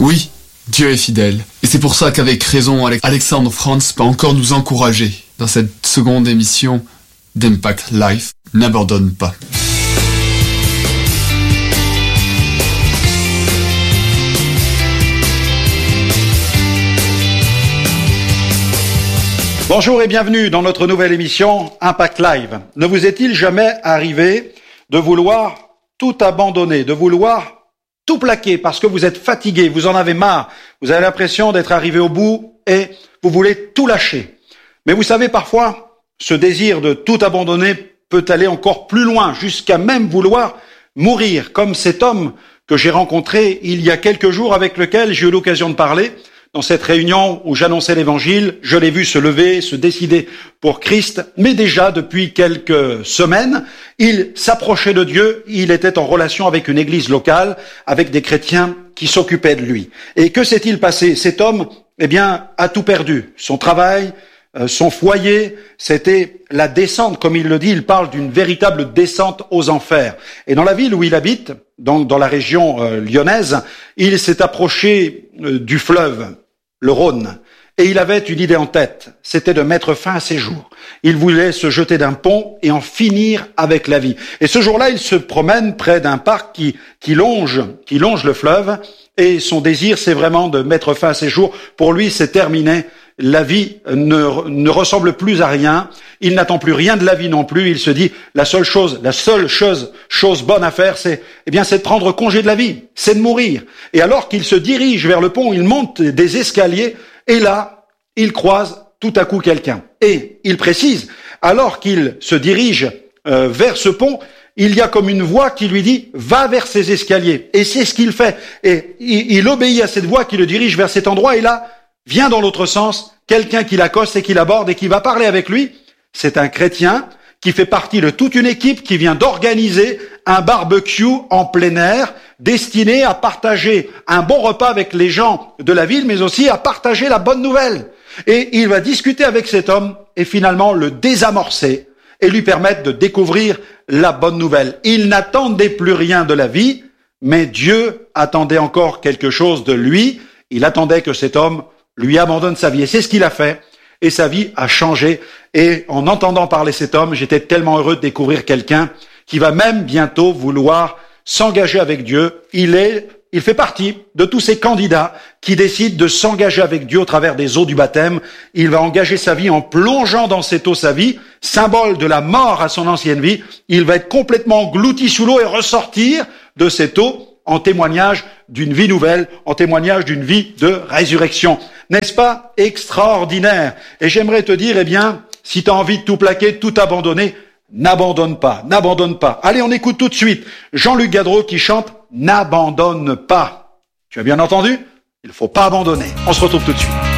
Oui, Dieu est fidèle. Et c'est pour ça qu'avec raison, Alexandre Franz peut encore nous encourager dans cette seconde émission d'Impact Life. N'abandonne pas. Bonjour et bienvenue dans notre nouvelle émission Impact Live. Ne vous est-il jamais arrivé de vouloir tout abandonner, de vouloir tout plaquer parce que vous êtes fatigué, vous en avez marre, vous avez l'impression d'être arrivé au bout et vous voulez tout lâcher. Mais vous savez, parfois, ce désir de tout abandonner peut aller encore plus loin, jusqu'à même vouloir mourir, comme cet homme que j'ai rencontré il y a quelques jours, avec lequel j'ai eu l'occasion de parler. Dans cette réunion où j'annonçais l'évangile, je l'ai vu se lever, se décider pour Christ, mais déjà depuis quelques semaines, il s'approchait de Dieu, il était en relation avec une église locale, avec des chrétiens qui s'occupaient de lui. Et que s'est-il passé? Cet homme, a tout perdu. Son travail, son foyer, c'était la descente, comme il le dit, il parle d'une véritable descente aux enfers. Et dans la ville où il habite, donc dans la région lyonnaise, il s'est approché du fleuve, le Rhône, et il avait une idée en tête, c'était de mettre fin à ses jours. Il voulait se jeter d'un pont et en finir avec la vie. Et ce jour-là, il se promène près d'un parc qui longe le fleuve, et son désir, c'est vraiment de mettre fin à ses jours. Pour lui, c'est terminé. La vie ne ressemble plus à rien. Il n'attend plus rien de la vie non plus. Il se dit, la seule chose bonne à faire, c'est de prendre congé de la vie. C'est de mourir. Et alors qu'il se dirige vers le pont, il monte des escaliers, et là, il croise tout à coup quelqu'un. Et il précise, alors qu'il se dirige vers ce pont, il y a comme une voix qui lui dit « Va vers ces escaliers ». Et c'est ce qu'il fait. Et il obéit à cette voix qui le dirige vers cet endroit. Et là, vient dans l'autre sens quelqu'un qui l'accoste et qui l'aborde et qui va parler avec lui. C'est un chrétien qui fait partie de toute une équipe qui vient d'organiser un barbecue en plein air destiné à partager un bon repas avec les gens de la ville, mais aussi à partager la bonne nouvelle. Et il va discuter avec cet homme et finalement le désamorcer et lui permettre de découvrir la bonne nouvelle. Il n'attendait plus rien de la vie, mais Dieu attendait encore quelque chose de lui. Il attendait que cet homme lui abandonne sa vie. Et c'est ce qu'il a fait. Et sa vie a changé. Et en entendant parler cet homme, j'étais tellement heureux de découvrir quelqu'un qui va même bientôt vouloir s'engager avec Dieu. Il fait partie de tous ces candidats qui décident de s'engager avec Dieu au travers des eaux du baptême. Il va engager sa vie en plongeant dans cette eau sa vie, symbole de la mort à son ancienne vie. Il va être complètement englouti sous l'eau et ressortir de cette eau en témoignage d'une vie nouvelle, en témoignage d'une vie de résurrection. N'est-ce pas extraordinaire? Et j'aimerais te dire, si tu as envie de tout plaquer, de tout abandonner, n'abandonne pas, n'abandonne pas. Allez, on écoute tout de suite Jean-Luc Gadreau qui chante « N'abandonne pas ». Tu as bien entendu? Il ne faut pas abandonner. On se retrouve tout de suite.